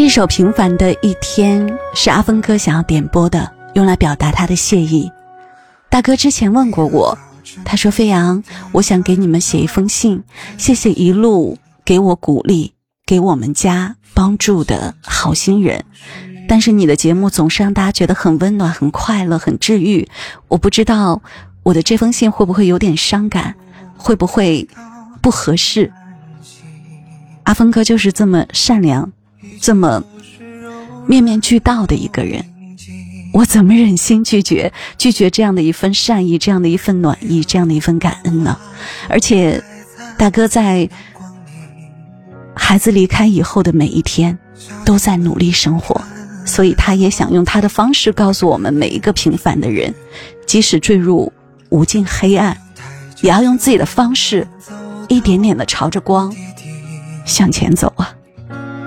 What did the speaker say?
首平凡的一天是阿峰哥想要点播的，用来表达他的谢意。大哥之前问过我，他说飞扬，我想给你们写一封信，谢谢一路给我鼓励给我们家帮助的好心人，但是你的节目总是让大家觉得很温暖很快乐很治愈，我不知道我的这封信会不会有点伤感，会不会不合适。阿峰哥就是这么善良这么面面俱到的一个人，我怎么忍心拒绝这样的一份善意，这样的一份暖意，这样的一份感恩呢？而且大哥在孩子离开以后的每一天都在努力生活，所以他也想用他的方式告诉我们每一个平凡的人，即使坠入无尽黑暗，也要用自己的方式一点点的朝着光向前走啊。